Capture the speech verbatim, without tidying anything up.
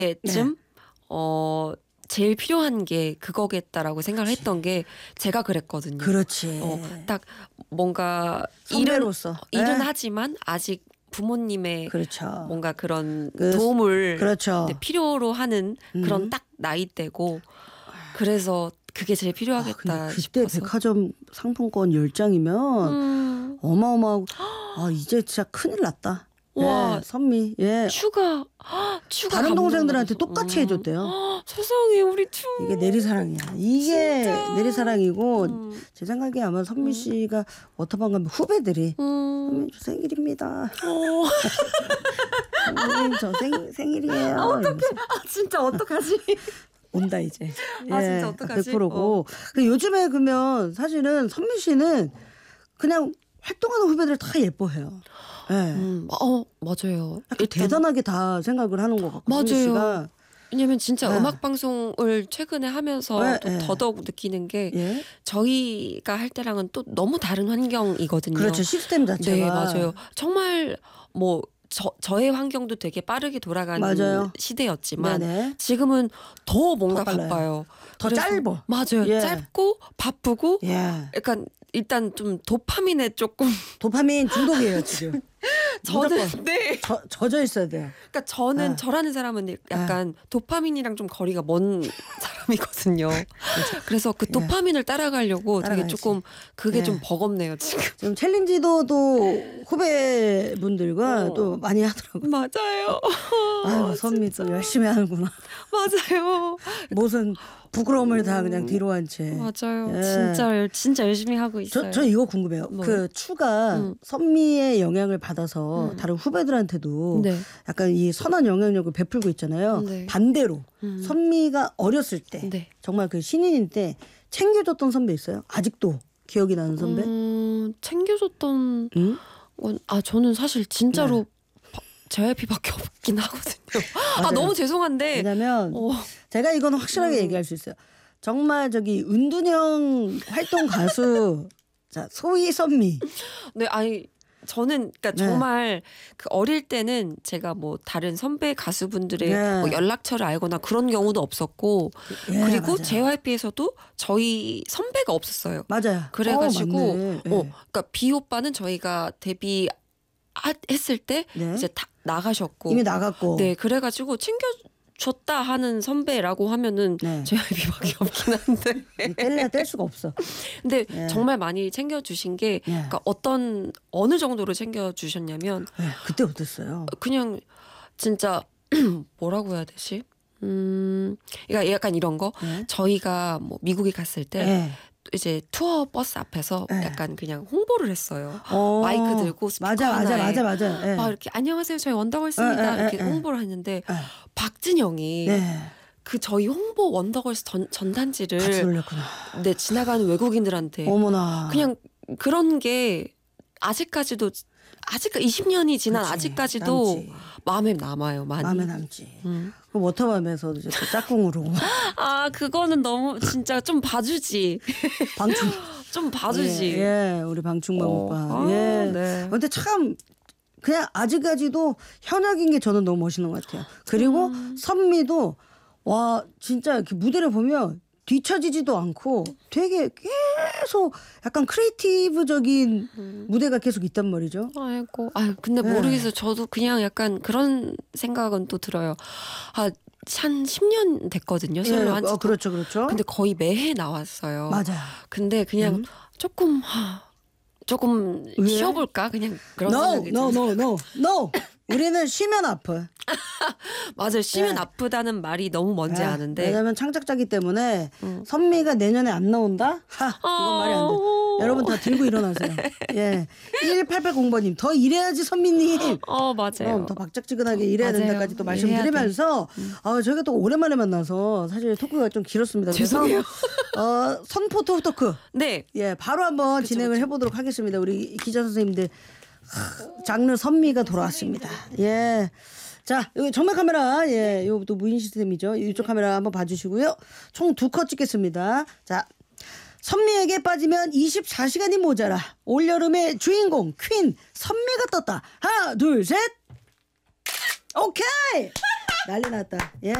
네. 어 제일 필요한 게 그거겠다라고 생각을 그렇지. 했던 게 제가 그랬거든요. 그렇지. 어, 딱 뭔가 선배로서. 일은 일은 네. 하지만 아직 부모님의 그렇죠. 뭔가 그런 그, 도움을 그렇죠. 네, 필요로 하는 그런 음. 딱 나이대고 그래서 그게 제일 아, 필요하겠다 근데 그때 싶어서. 백화점 상품권 열 장이면 음. 어마어마하고 아 이제 진짜 큰일 났다. 와. 예, 선미. 예. 추가 헉, 추가 다른 동생들한테 감동받아서. 똑같이 음. 해줬대요. 헉, 세상에 우리 추 이게 내리사랑이야. 이게 진짜. 내리사랑이고 음. 제 생각에 아마 선미 음. 씨가 워터밤 가면 후배들이 음. 선미 저 생일입니다. 어. 선생님 저 생, 생일이에요. 아, 어떡해. 이러면서. 아, 진짜 어떡하지? 온다 이제. 아, 진짜 어떡하지? 백 퍼센트고. 어. 그 요즘에 그러면 사실은 선미 씨는 그냥 활동하는 후배들 다 예뻐해요. 예. 음, 어, 맞아요. 약간 대단하게 다 생각을 하는 것 같고 선미 맞아요. 씨가. 왜냐면 진짜 네. 음악 방송을 최근에 하면서 네, 또 네. 더더욱 느끼는 게 예. 저희가 할 때랑은 또 너무 다른 환경이거든요. 그렇죠. 시스템 자체가. 네, 맞아요. 정말 뭐 저, 저의 환경도 되게 빠르게 돌아가는 맞아요. 시대였지만 네네. 지금은 더 뭔가 더 빨라요. 바빠요. 더 그래서- 짧어. 맞아요. 예. 짧고 바쁘고 예. 약간 일단 좀 도파민에 조금 도파민 중독이에요 지금. 저는 무조건. 네. 저, 젖어 있어야 돼요. 그러니까 저는 아. 저라는 사람은 약간 도파민이랑 좀 거리가 먼 사람이거든요. 그래서 그 도파민을 따라가려고 되게 따라가야지. 조금 그게 네. 좀 버겁네요 지금. 지금 챌린지도 또 후배분들과 어. 또 많이 하더라고요. 맞아요. 아유 선미 또 열심히 하는구나. 맞아요. 무슨 부끄러움을 다 그냥 뒤로 한 채. 맞아요. 예. 진짜 진짜 열심히 하고 있어요. 저, 저 이거 궁금해요. 뭐요? 그 추가 음. 선미의 영향을 받아서 음. 다른 후배들한테도 네. 약간 이 선한 영향력을 베풀고 있잖아요. 네. 반대로 음. 선미가 어렸을 때 네. 정말 그 신인일 때 챙겨줬던 선배 있어요? 아직도 기억이 나는 선배? 음, 챙겨줬던 응? 건, 아 저는 사실 진짜로 네. 제이와이피밖에 없긴 하거든요. 아 맞아요. 너무 죄송한데. 왜냐면 어, 제가 이건 확실하게 음. 얘기할 수 있어요. 정말 저기 은둔형 활동 가수 자 소희 선미 네, 아니 저는 그러니까 네. 정말 그 어릴 때는 제가 뭐 다른 선배 가수분들의 네. 뭐 연락처를 알거나 그런 경우도 없었고 예, 그리고 맞아요. 제이와이피에서도 저희 선배가 없었어요. 맞아요. 그래가지고 어, 맞네. 어, 예. 그러니까 비 오빠는 저희가 데뷔 하- 했을 때 네. 이제 다 나가셨고 이미 나갔고 네, 그래가지고 챙겨줬다 하는 선배라고 하면은 네. 제이와이피밖에 없긴 한데 뗄래야 뗄 수가 없어. 근데 예. 정말 많이 챙겨주신 게 예. 그러니까 어떤 어느 정도로 챙겨주셨냐면 예, 그때 어땠어요? 그냥 진짜 뭐라고 해야 되지? 음, 그러니까 약간 이런 거 예. 저희가 뭐 미국에 갔을 때 예. 이제 투어 버스 앞에서 네. 약간 그냥 홍보를 했어요. 어, 마이크 들고 스피커 맞아 맞아 하나에 맞아 맞아. 예. 막 이렇게 안녕하세요 저희 원더걸스입니다 에, 에, 이렇게 에, 에. 홍보를 했는데 예. 박진영이 네. 그 저희 홍보 원더걸스 전, 같이 전단지를 놀렸구나. 네, 지나가는 외국인들한테 어머나. 그냥 그런 게 아직까지도 아직 이십 년이 지난 그치, 아직까지도 남지. 마음에 남아요 많이. 마음에 남지. 음. 그 워터밤에서도 이제 또 짝꿍으로 아 그거는 너무 진짜 좀 봐주지. 방충. 좀 봐주지. 예, 예, 우리 방충망 어. 오빠. 아, 예. 네. 근데 참 그냥 아직까지도 현역인 게 저는 너무 멋있는 것 같아요. 그리고 음. 선미도 와 진짜 이렇게 무대를 보면 뒤처지지도 않고 되게 계속 약간 크리에이티브적인 음. 무대가 계속 있단 말이죠. 아이고, 아 근데 네. 모르겠어요. 저도 그냥 약간 그런 생각은 또 들어요. 아, 한 십 년 됐거든요. 솔로 예, 한 지. 어, 그렇죠, 그렇죠. 근데 거의 매해 나왔어요. 맞아요. 근데 그냥 음. 조금 하, 조금 왜? 쉬어볼까 그냥 그런 No, 생각이 no, 들어요. no, no, no. 우리는 쉬면 아파. 맞아요. 쉬면 네. 아프다는 말이 너무 뭔지 예, 아는데. 왜냐면 창작자기 때문에 음. 선미가 내년에 안 나온다? 하, 이건 말이 안 돼. 어. 여러분 다 들고 일어나세요. 예. 일팔팔공 번님 더 일해야지 선미님. 어 맞아요. 그럼 더 박짝지근하게 일해야 맞아요. 된다까지 또 일해야 말씀드리면서 아 저희가 또 오랜만에 만나서 사실 토크가 좀 길었습니다. 그래서 죄송해요. 어, 선포토 토크 네. 예 바로 한번 진행을 해보도록 하겠습니다. 우리 기자 선생님들 하, 장르 선미가 돌아왔습니다. 예. 자, 여기 정면 카메라, 예, 요또 무인 시스템이죠. 이쪽 카메라 한번 봐주시고요. 총 두 컷 찍겠습니다. 자, 선미에게 빠지면 이십사 시간이 모자라. 올여름의 주인공 퀸 선미가 떴다. 하나, 둘, 셋. 오케이. 난리 났다. 예.